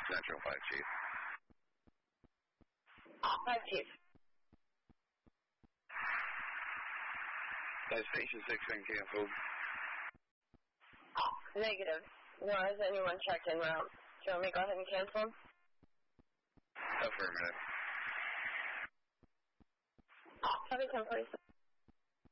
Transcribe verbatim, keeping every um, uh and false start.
Central five Chief. five Chief. Has Station six been canceled? Negative. No, has anyone checked en route? Do you want me to go ahead and cancel them? Affirmative. Copy ten forty-six.